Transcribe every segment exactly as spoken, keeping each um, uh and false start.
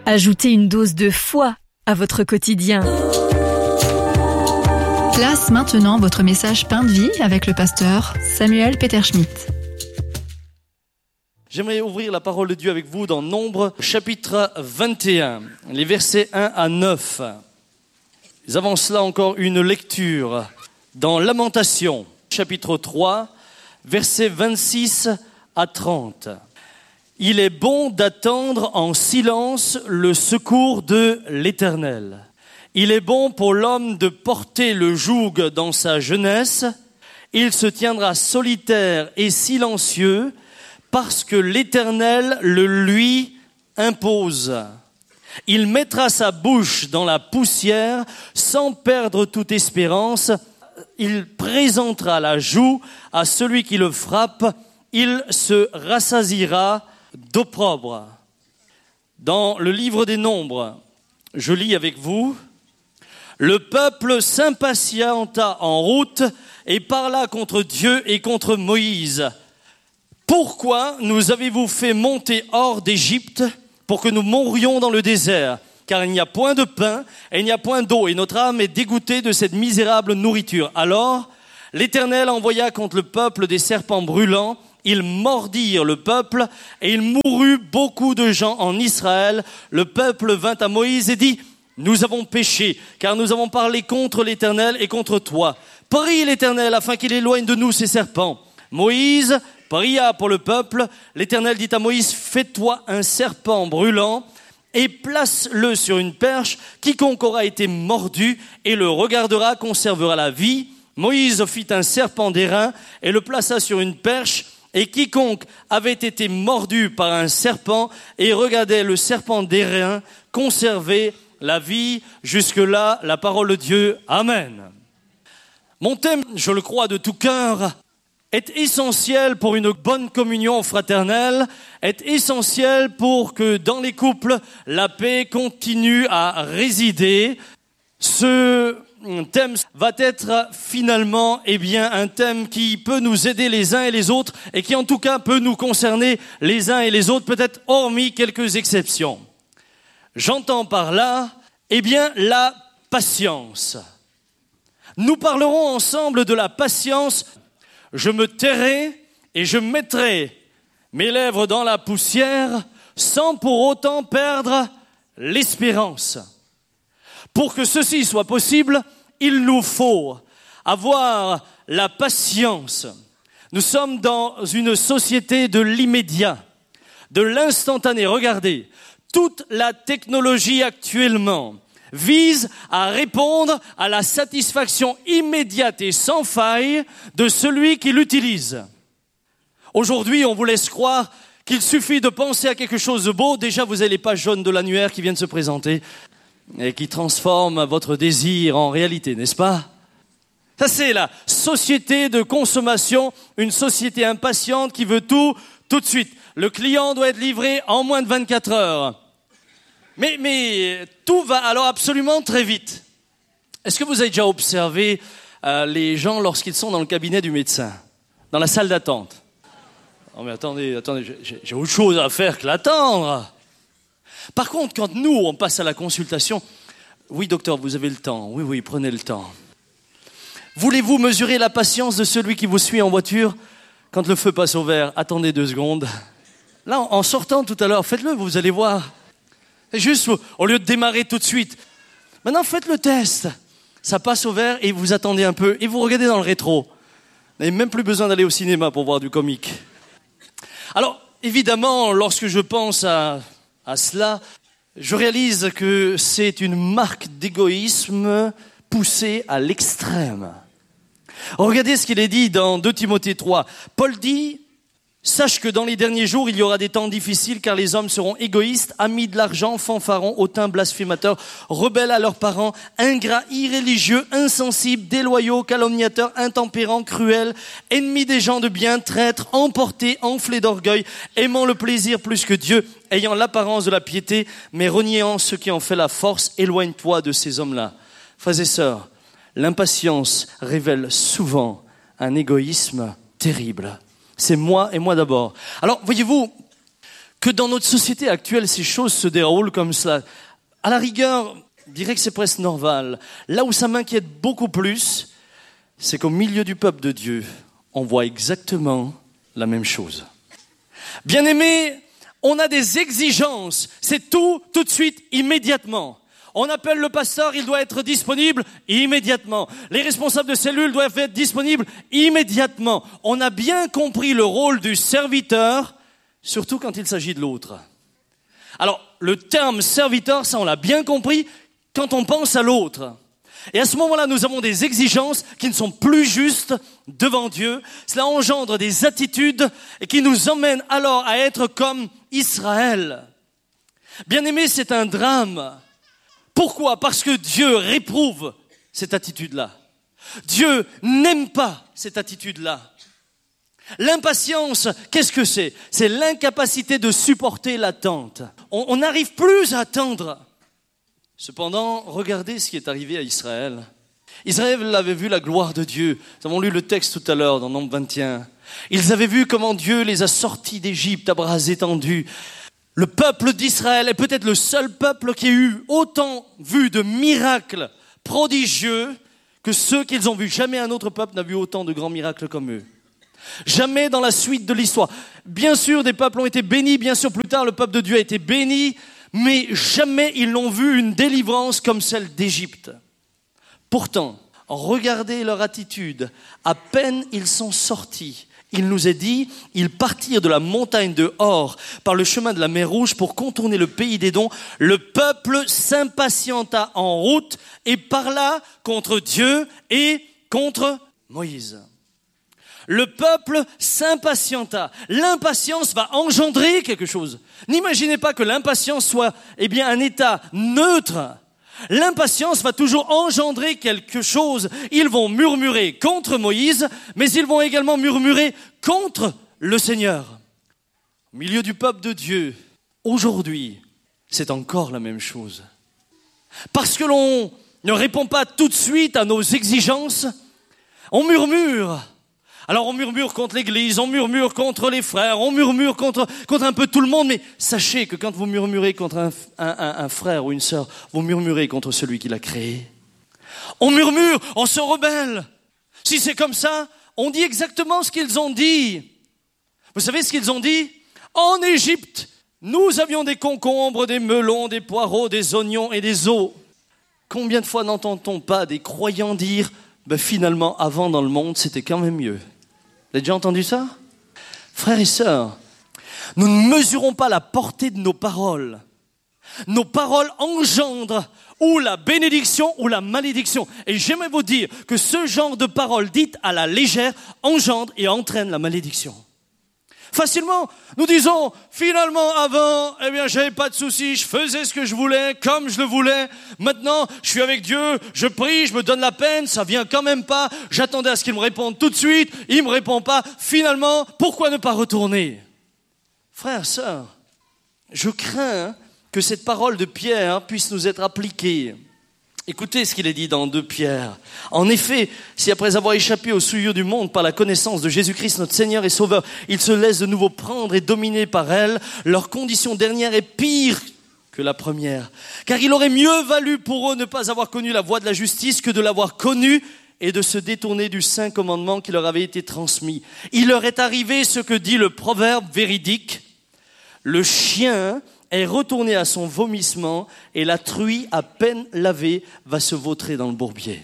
Ajoutez une dose de foi à votre quotidien. Place maintenant votre message Pain de vie avec le pasteur Samuel Peterschmidt. J'aimerais ouvrir la parole de Dieu avec vous dans Nombre, chapitre vingt et un, les versets un à neuf. Nous avons cela encore une lecture dans Lamentation, chapitre trois, versets vingt-six à trente. Il est bon d'attendre en silence le secours de l'Éternel. Il est bon pour l'homme de porter le joug dans sa jeunesse. Il se tiendra solitaire et silencieux parce que l'Éternel le lui impose. Il mettra sa bouche dans la poussière sans perdre toute espérance. Il présentera la joue à celui qui le frappe. Il se rassasiera d'opprobre. Dans le livre des Nombres, je lis avec vous. Le peuple s'impatienta en route et parla contre Dieu et contre Moïse. Pourquoi nous avez-vous fait monter hors d'Égypte pour que nous mourions dans le désert? Car il n'y a point de pain et il n'y a point d'eau et notre âme est dégoûtée de cette misérable nourriture. Alors, l'Éternel envoya contre le peuple des serpents brûlants. Ils mordirent le peuple et il mourut beaucoup de gens en Israël. Le peuple vint à Moïse et dit, nous avons péché, car nous avons parlé contre l'Éternel et contre toi. Prie l'Éternel afin qu'il éloigne de nous ces serpents. Moïse pria pour le peuple. L'Éternel dit à Moïse, fais-toi un serpent brûlant et place-le sur une perche. Quiconque aura été mordu et le regardera conservera la vie. Moïse fit un serpent d'airain et le plaça sur une perche. Et quiconque avait été mordu par un serpent et regardait le serpent d'airain conservait la vie. Jusque-là, la parole de Dieu. Amen. Mon thème, je le crois de tout cœur, est essentiel pour une bonne communion fraternelle, est essentiel pour que dans les couples, la paix continue à résider. Ce thème va être finalement eh bien, un thème qui peut nous aider les uns et les autres et qui en tout cas peut nous concerner les uns et les autres, peut-être hormis quelques exceptions. J'entends par là eh bien, la patience. Nous parlerons ensemble de la patience. Je me tairai et je mettrai mes lèvres dans la poussière sans pour autant perdre l'espérance. Pour que ceci soit possible, il nous faut avoir la patience. Nous sommes dans une société de l'immédiat, de l'instantané. Regardez, toute la technologie actuellement vise à répondre à la satisfaction immédiate et sans faille de celui qui l'utilise. Aujourd'hui, on vous laisse croire qu'il suffit de penser à quelque chose de beau. Déjà, vous avez les pages jaunes de l'annuaire qui viennent se présenter et qui transforment votre désir en réalité, n'est-ce pas? Ça, c'est la société de consommation, une société impatiente qui veut tout, tout de suite. Le client doit être livré en moins de vingt-quatre heures. Mais, mais tout va alors absolument très vite. Est-ce que vous avez déjà observé euh, les gens lorsqu'ils sont dans le cabinet du médecin, dans la salle d'attente? Non mais attendez, attendez, j'ai, j'ai autre chose à faire que l'attendre. Par contre, quand nous, on passe à la consultation, oui docteur, vous avez le temps, oui, oui, prenez le temps. Voulez-vous mesurer la patience de celui qui vous suit en voiture? Quand le feu passe au vert, attendez deux secondes. Là, en sortant tout à l'heure, faites-le, vous allez voir. Juste au lieu de démarrer tout de suite. Maintenant, faites le test. Ça passe au vert et vous attendez un peu et vous regardez dans le rétro. Vous n'avez même plus besoin d'aller au cinéma pour voir du comique. Alors, évidemment, lorsque je pense à, à cela, je réalise que c'est une marque d'égoïsme poussée à l'extrême. Regardez ce qu'il est dit dans deux Timothée trois. Paul dit... Sache que dans les derniers jours, il y aura des temps difficiles car les hommes seront égoïstes, amis de l'argent, fanfarons, hautains, blasphémateurs, rebelles à leurs parents, ingrats, irréligieux, insensibles, déloyaux, calomniateurs, intempérants, cruels, ennemis des gens de bien, traîtres, emportés, enflés d'orgueil, aimant le plaisir plus que Dieu, ayant l'apparence de la piété, mais reniant ce qui en fait la force. Éloigne-toi de ces hommes-là. Frères et sœurs, l'impatience révèle souvent un égoïsme terrible. C'est moi et moi d'abord. Alors, voyez-vous, que dans notre société actuelle, ces choses se déroulent comme cela. À la rigueur, je dirais que c'est presque normal. Là où ça m'inquiète beaucoup plus, c'est qu'au milieu du peuple de Dieu, on voit exactement la même chose. Bien-aimés, on a des exigences. C'est tout, tout de suite, immédiatement. On appelle le pasteur, il doit être disponible immédiatement. Les responsables de cellules doivent être disponibles immédiatement. On a bien compris le rôle du serviteur, surtout quand il s'agit de l'autre. Alors, le terme serviteur, ça on l'a bien compris quand on pense à l'autre. Et à ce moment-là, nous avons des exigences qui ne sont plus justes devant Dieu. Cela engendre des attitudes et qui nous emmènent alors à être comme Israël. Bien-aimés, c'est un drame. Pourquoi ? Parce que Dieu réprouve cette attitude-là. Dieu n'aime pas cette attitude-là. L'impatience, qu'est-ce que c'est ? C'est l'incapacité de supporter l'attente. On n'arrive plus à attendre. Cependant, regardez ce qui est arrivé à Israël. Israël avait vu la gloire de Dieu. Nous avons lu le texte tout à l'heure dans Nombre vingt et un. Ils avaient vu comment Dieu les a sortis d'Égypte à bras étendus. Le peuple d'Israël est peut-être le seul peuple qui a eu autant vu de miracles prodigieux que ceux qu'ils ont vus. Jamais un autre peuple n'a vu autant de grands miracles comme eux. Jamais dans la suite de l'histoire. Bien sûr, des peuples ont été bénis. Bien sûr, plus tard, le peuple de Dieu a été béni. Mais jamais ils n'ont vu une délivrance comme celle d'Égypte. Pourtant, regardez leur attitude. À peine ils sont sortis. Il nous est dit, ils partirent de la montagne de Hor par le chemin de la mer Rouge pour contourner le pays d'Édom. Le peuple s'impatienta en route et parla contre Dieu et contre Moïse. Le peuple s'impatienta. L'impatience va engendrer quelque chose. N'imaginez pas que l'impatience soit, eh bien, un état neutre. L'impatience va toujours engendrer quelque chose. Ils vont murmurer contre Moïse, mais ils vont également murmurer contre le Seigneur. Au milieu du peuple de Dieu, aujourd'hui, c'est encore la même chose. Parce que l'on ne répond pas tout de suite à nos exigences, on murmure. Alors on murmure contre l'Église, on murmure contre les frères, on murmure contre, contre un peu tout le monde, mais sachez que quand vous murmurez contre un, un, un, un frère ou une sœur, vous murmurez contre celui qui l'a créé. On murmure, on se rebelle. Si c'est comme ça, on dit exactement ce qu'ils ont dit. Vous savez ce qu'ils ont dit ? En Égypte, nous avions des concombres, des melons, des poireaux, des oignons et des os. Combien de fois n'entend-on pas des croyants dire ben finalement, avant dans le monde, c'était quand même mieux. Vous avez déjà entendu ça ? Frères et sœurs, nous ne mesurons pas la portée de nos paroles. Nos paroles engendrent ou la bénédiction ou la malédiction. Et j'aimerais vous dire que ce genre de paroles dites à la légère engendre et entraîne la malédiction. Facilement, nous disons, finalement, avant, eh bien, j'avais pas de soucis, je faisais ce que je voulais, comme je le voulais. Maintenant, je suis avec Dieu, je prie, je me donne la peine, ça vient quand même pas. J'attendais à ce qu'il me réponde tout de suite, il me répond pas. Finalement, pourquoi ne pas retourner ? Frères, sœurs, je crains que cette parole de Pierre puisse nous être appliquée. Écoutez ce qu'il est dit dans deux Pierre. En effet, si après avoir échappé aux souillures du monde par la connaissance de Jésus-Christ, notre Seigneur et Sauveur, ils se laissent de nouveau prendre et dominer par elle, leur condition dernière est pire que la première. Car il aurait mieux valu pour eux ne pas avoir connu la voie de la justice que de l'avoir connue et de se détourner du saint commandement qui leur avait été transmis. Il leur est arrivé ce que dit le proverbe véridique. Le chien est retourné à son vomissement et la truie à peine lavée va se vautrer dans le bourbier.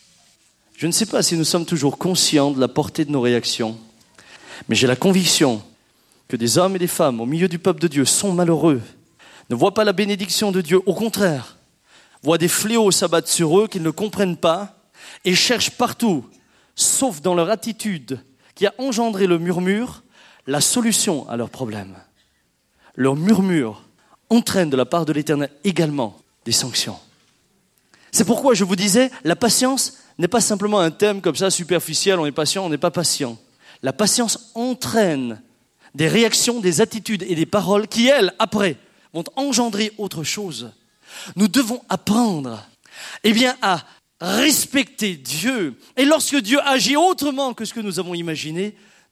Je ne sais pas si nous sommes toujours conscients de la portée de nos réactions, mais j'ai la conviction que des hommes et des femmes au milieu du peuple de Dieu sont malheureux, ne voient pas la bénédiction de Dieu, au contraire, voient des fléaux s'abattre sur eux qu'ils ne comprennent pas et cherchent partout, sauf dans leur attitude qui a engendré le murmure, la solution à leurs problèmes. Leur murmure entraîne de la part de l'Éternel également des sanctions. C'est pourquoi je vous disais, la patience n'est pas simplement un thème comme ça superficiel, on est patient, on n'est pas patient. La patience entraîne des réactions, des attitudes et des paroles qui, elles, après, vont engendrer autre chose. Nous devons apprendre, eh bien, à respecter Dieu. Et lorsque Dieu agit autrement que ce que nous avons imaginé,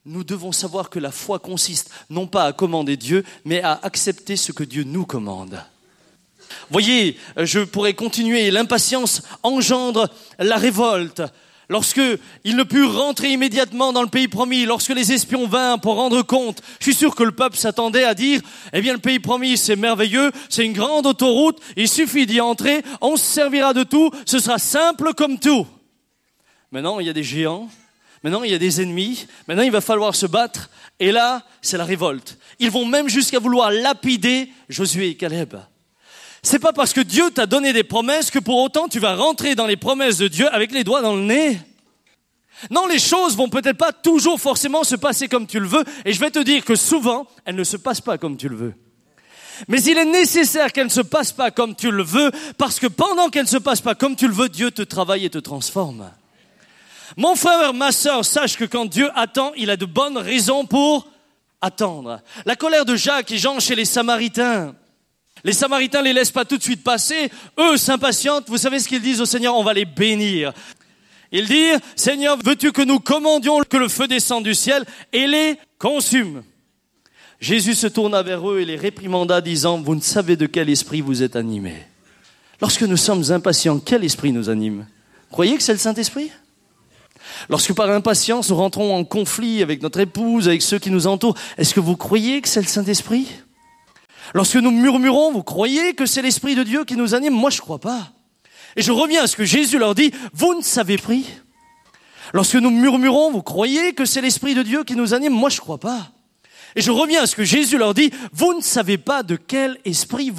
nous devons savoir que la foi consiste non pas à commander Dieu, mais à accepter ce que Dieu nous commande. Voyez, je pourrais continuer. L'impatience engendre la révolte. Lorsque ils ne purent rentrer immédiatement dans le pays promis, lorsque les espions vinrent pour rendre compte, je suis sûr que le peuple s'attendait à dire, eh bien le pays promis c'est merveilleux, c'est une grande autoroute, il suffit d'y entrer, on se servira de tout, ce sera simple comme tout. Maintenant il y a des géants, maintenant il y a des ennemis, maintenant il va falloir se battre, et là c'est la révolte. Ils vont même jusqu'à vouloir lapider Josué et Caleb. C'est pas parce que Dieu t'a donné des promesses que pour autant tu vas rentrer dans les promesses de Dieu avec les doigts dans le nez. Non, les choses vont peut-être pas toujours forcément se passer comme tu le veux, et je vais te dire que souvent, elles ne se passent pas comme tu le veux. Mais il est nécessaire qu'elles ne se passent pas comme tu le veux, parce que pendant qu'elles ne se passent pas comme tu le veux, Dieu te travaille et te transforme. Mon frère, ma sœur, sache que quand Dieu attend, il a de bonnes raisons pour attendre. La colère de Jacques et Jean chez les Samaritains. Les Samaritains les laissent pas tout de suite passer. Eux s'impatientent. Vous savez ce qu'ils disent au Seigneur? On va les bénir. Ils disent, Seigneur, veux-tu que nous commandions que le feu descende du ciel et les consume? Jésus se tourna vers eux et les réprimanda, disant, vous ne savez de quel esprit vous êtes animés. Lorsque nous sommes impatients, quel esprit nous anime? Croyez que c'est le Saint-Esprit? Lorsque par impatience nous rentrons en conflit avec notre épouse, avec ceux qui nous entourent, est-ce que vous croyez que c'est le Saint-Esprit? Lorsque nous murmurons, vous croyez que c'est l'Esprit de Dieu qui nous anime? Moi, je ne crois pas. Et je reviens à ce que Jésus leur dit, vous ne savez pas. Lorsque nous murmurons, vous croyez que c'est l'Esprit de Dieu qui nous anime? Moi, je ne crois pas. Et je reviens à ce que Jésus leur dit, vous ne savez pas de quel esprit vous